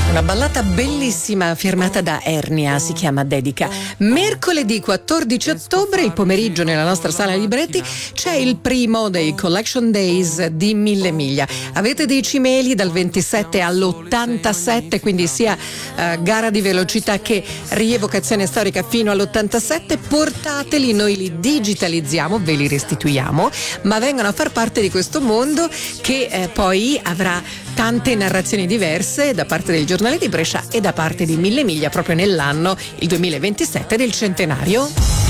Una ballata bellissima firmata da Ernia, si chiama Dedica. Mercoledì 14 ottobre, il pomeriggio nella nostra sala libretti, c'è il primo dei Collection Days di Mille Miglia. Avete dei cimeli dal 27 all'87, quindi sia gara di velocità che rievocazione storica fino all'87, portateli, noi li digitalizziamo, ve li restituiamo, ma vengono a far parte di questo mondo che poi avrà tante narrazioni diverse da parte del giornale di Brescia e da parte di Mille Miglia proprio nell'anno, il 2027, del centenario.